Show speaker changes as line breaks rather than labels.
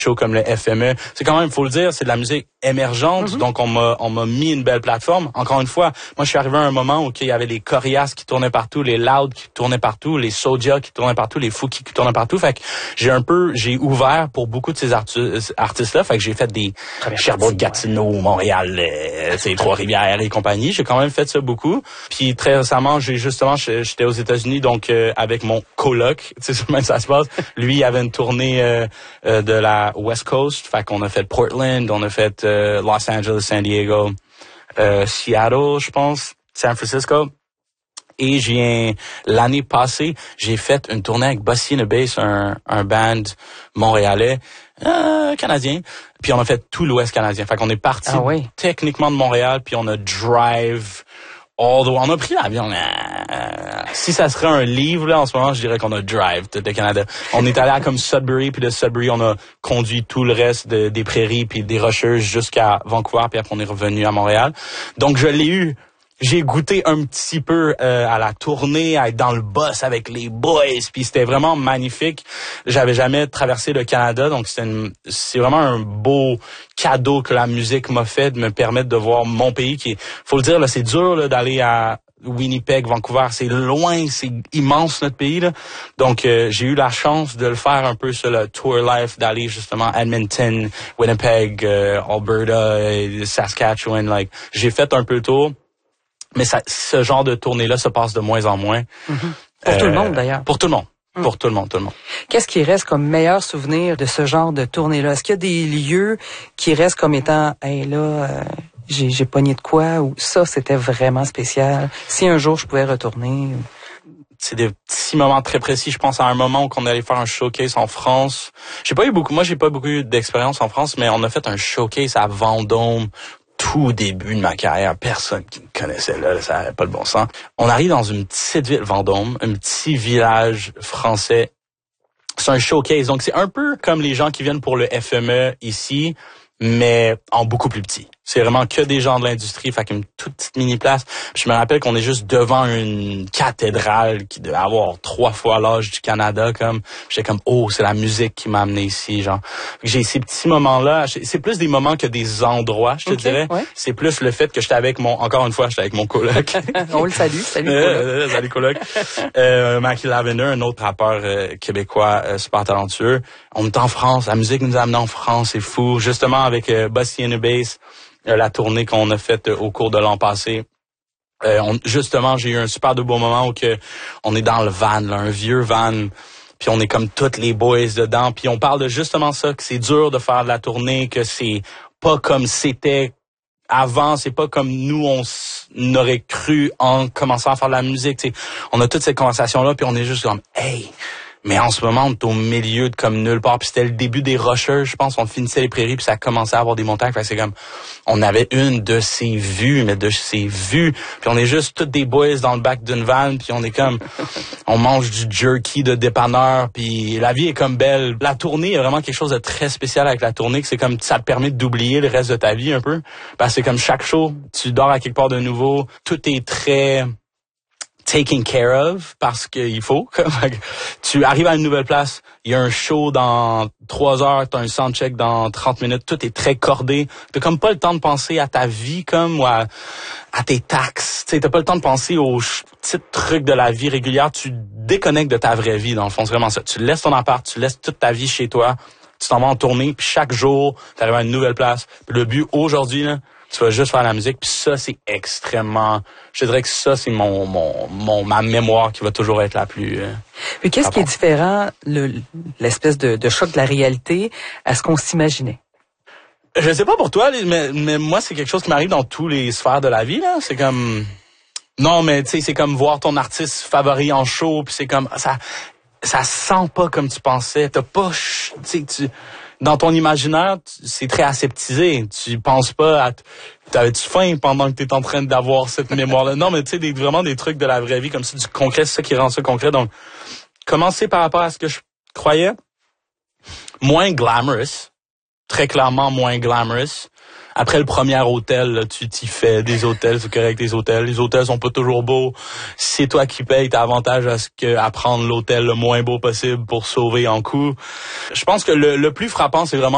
shows comme le FME. C'est quand même, faut le dire, c'est de la musique émergente, donc on m'a mis une belle plateforme. Encore une fois, moi je suis arrivé à un moment où il y avait les Corias qui tournaient partout, les Loud qui tournaient partout, les Soulja qui tournaient partout, les Fouki qui tournaient partout. Fait que j'ai ouvert pour beaucoup de ces artistes-là. Fait que j'ai fait des Sherbrooke, Gatineau, Montréal, Trois-Rivières et compagnie. J'ai quand même fait ça beaucoup. Puis très récemment, j'étais aux États-Unis, donc avec mon coloc, tu sais comment ça se passe. Lui, il avait une tournée de la West Coast. Fait qu'on a fait Portland, on a fait Los Angeles, San Diego, Seattle, je pense, San Francisco. Et l'année passée, j'ai fait une tournée avec Bossy and the Bass, un band montréalais, canadien. Puis on a fait tout l'Ouest canadien. Fait qu'on est parti techniquement de Montréal, puis on a drive all the way. On a pris l'avion. Si ça serait un livre, là, en ce moment, je dirais qu'on a drive tout le Canada. On est allé à comme Sudbury, puis de Sudbury, on a conduit tout le reste des prairies puis des rocheuses jusqu'à Vancouver, puis après on est revenu à Montréal. Donc je l'ai eu. J'ai goûté un petit peu à la tournée, à être dans le bus avec les boys, puis c'était vraiment magnifique. J'avais jamais traversé le Canada, donc c'est vraiment un beau cadeau que la musique m'a fait de me permettre de voir mon pays qui, faut le dire là, c'est dur là, d'aller à Winnipeg, Vancouver, c'est loin, c'est immense notre pays là. Donc j'ai eu la chance de le faire un peu sur le tour life, d'aller justement à Edmonton, Winnipeg, Alberta, Saskatchewan, j'ai fait un peu le tour. Mais ce genre de tournée-là se passe de moins en moins.
Pour tout le monde, d'ailleurs.
Pour tout le monde. Pour tout le monde.
Qu'est-ce qui reste comme meilleur souvenir de ce genre de tournée-là? Est-ce qu'il y a des lieux qui restent comme étant, hey, là, j'ai pogné de quoi, ou ça, c'était vraiment spécial? Si un jour je pouvais retourner.
C'est des petits moments très précis. Je pense à un moment où on allait faire un showcase en France. J'ai pas beaucoup eu d'expérience en France, mais on a fait un showcase à Vendôme. Tout début de ma carrière, personne qui me connaissait là, ça n'avait pas le bon sens. On arrive dans une petite ville, Vendôme, un petit village français. C'est un showcase, donc c'est un peu comme les gens qui viennent pour le FME ici, mais en beaucoup plus petit. C'est vraiment que des gens de l'industrie, fait qu'une toute petite mini-place. Puis je me rappelle qu'on est juste devant une cathédrale qui devait avoir 3 fois l'âge du Canada, comme. J'étais comme, c'est la musique qui m'a amené ici, genre. J'ai ces petits moments-là, c'est plus des moments que des endroits, je te dirais. Ouais. C'est plus le fait que j'étais avec j'étais avec mon coloc.
On le salue, coloc.
Salut coloc. Mackie Lavender, un autre rappeur québécois super talentueux. On est en France, la musique nous a amenés en France, c'est fou. Justement avec Bossy and the Bass. La tournée qu'on a faite au cours de l'an passé. Justement, j'ai eu un super de beau moment où on est dans le van, là, un vieux van, puis on est comme toutes les boys dedans, puis on parle de justement ça, que c'est dur de faire de la tournée, que c'est pas comme c'était avant, c'est pas comme nous on aurait cru en commençant à faire de la musique. T'sais. On a toute cette conversation-là, puis on est juste comme, hey! Mais en ce moment, on est au milieu de comme nulle part. Puis c'était le début des rocheuses, je pense. On finissait les prairies, puis ça commençait à avoir des montagnes. Fait que c'est comme, on avait une de ces vues. Puis on est juste tous des boys dans le bac d'une van, puis on est comme, on mange du jerky de dépanneur, puis la vie est comme belle. La tournée, il y a vraiment quelque chose de très spécial avec la tournée, que c'est comme, ça te permet d'oublier le reste de ta vie un peu. Parce que c'est comme chaque show, tu dors à quelque part de nouveau. Tout est très taken care of parce qu'il faut. Tu arrives à une nouvelle place, il y a un show dans 3 heures, t'as un soundcheck dans 30 minutes, tout est très cordé. T'as comme pas le temps de penser à ta vie comme ou à tes taxes. T'as pas le temps de penser aux petits trucs de la vie régulière. Tu déconnectes de ta vraie vie dans le fond, c'est vraiment ça. Tu laisses ton appart, tu laisses toute ta vie chez toi, tu t'en vas en tournée, puis chaque jour, t'arrives à une nouvelle place. Puis le but aujourd'hui, là, tu vas juste faire la musique, puis ça, c'est extrêmement... Je dirais que ça, c'est ma mémoire qui va toujours être la plus...
Puis qu'est-ce qui est différent, l'espèce de choc de la réalité, à ce qu'on s'imaginait?
Je sais pas pour toi, mais moi, c'est quelque chose qui m'arrive dans tous les sphères de la vie, là. C'est comme... Non, mais tu sais, c'est comme voir ton artiste favori en show, puis c'est comme... Ça sent pas comme tu pensais. T'as pas... Tu sais, dans ton imaginaire, c'est très aseptisé. Tu penses pas à... T'avais-tu faim pendant que t'es en train d'avoir cette mémoire-là? Non, mais tu sais, vraiment des trucs de la vraie vie, comme ça, du concret, c'est ça qui rend ça concret. Donc, commencer par rapport à ce que je croyais, moins glamorous. Très clairement moins glamorous. Après le premier hôtel, là, tu t'y fais des hôtels, c'est correct, les hôtels. Les hôtels sont pas toujours beaux. Si c'est toi qui payes, t'as avantage à prendre l'hôtel le moins beau possible pour sauver en coût. Je pense que le plus frappant, c'est vraiment